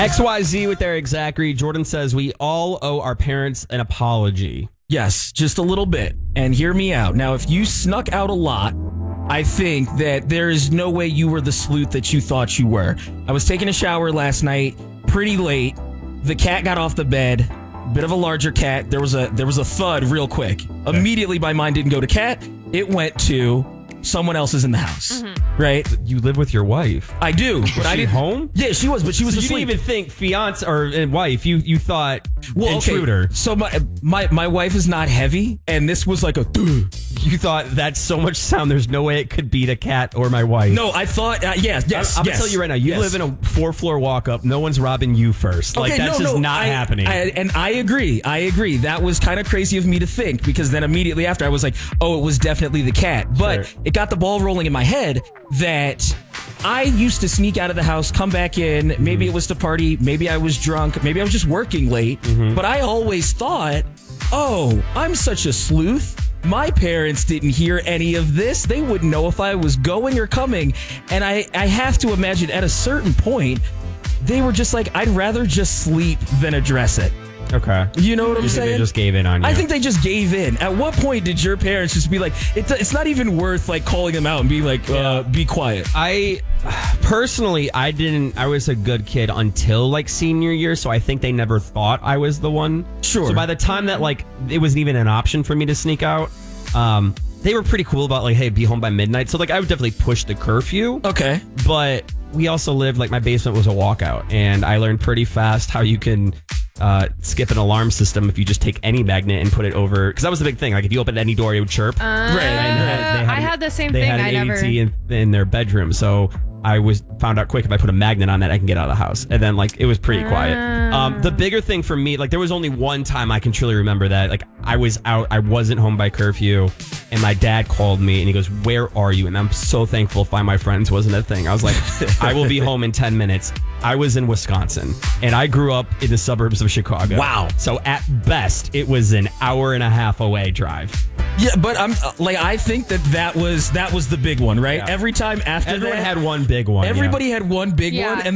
XYZ with Eric Zachary. Jordan says we all owe our parents an apology. Yes, just a little bit. And hear me out. Now, if you snuck out a lot, I think that there is no way you were the sleuth that you thought you were. I was taking a shower last night, pretty late. The cat got off the bed. Bit of a larger cat. There was a thud real quick. Okay. Immediately, my mind didn't go to cat. It went to someone else is in the house, right? You live with your wife. I do, but I didn't home. Yeah, she was, but she was asleep. You didn't even think fiance or wife. You thought intruder. Okay. So my wife is not heavy, and this was like a. You thought that's so much sound. There's no way it could beat a cat or my wife. No, I thought yes. I'm gonna tell you right now. You live in a 4-floor walk up. No one's robbing you first. Okay, that's just not happening. And I agree. That was kind of crazy of me to think, because then immediately after I was like, oh, it was definitely the cat. But it got the ball rolling in my head that I used to sneak out of the house, come back in. Maybe it was to party. Maybe I was drunk. Maybe I was just working late. But I always thought, oh, I'm such a sleuth. My parents didn't hear any of this. They wouldn't know if I was going or coming. And I have to imagine at a certain point, they were just like, I'd rather just sleep than address it. Okay. You know what I'm saying? They just gave in on you. I think they just gave in. At what point did your parents just be like, it's not even worth like calling them out and be like, be quiet? I personally, I was a good kid until like senior year, so I think they never thought I was the one. Sure. So by the time that like it wasn't even an option for me to sneak out, they were pretty cool about like, hey, be home by midnight. So like I would definitely push the curfew. Okay. But we also lived, like my basement was a walkout, and I learned pretty fast how you can skip an alarm system if you just take any magnet and put it over, because that was the big thing. Like if you opened any door, it would chirp. I had the same thing. They had an ADT in their bedroom, so I found out quick if I put a magnet on that, I can get out of the house. And then like it was pretty quiet. The bigger thing for me, like there was only one time I can truly remember that, like I was out, I wasn't home by curfew, and my dad called me and he goes, "Where are you?" And I'm so thankful Find My Friends wasn't a thing. I was like, I will be home in 10 minutes. I was in Wisconsin, and I grew up in the suburbs of Chicago. Wow. So at best, it was an hour and a half away drive. Yeah, but I'm like, I think that was the big one, right? Yeah. Every time after everyone that, had one big one. Everybody had one big one, and